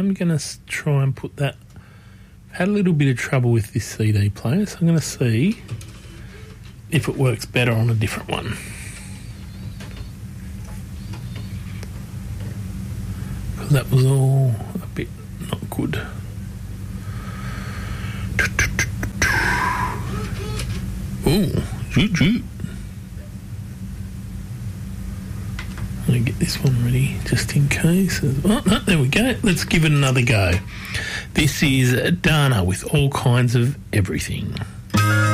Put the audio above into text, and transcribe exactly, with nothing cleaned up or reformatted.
I'm going to try and put that. I've had a little bit of trouble with this C D player, so I'm going to see if it works better on a different one. Because that was all a bit not good. Ooh, shoot, shoot. I'm going to get this one ready just in case. Oh, no, there we go. Let's give it another go. This is Dana with All Kinds of Everything.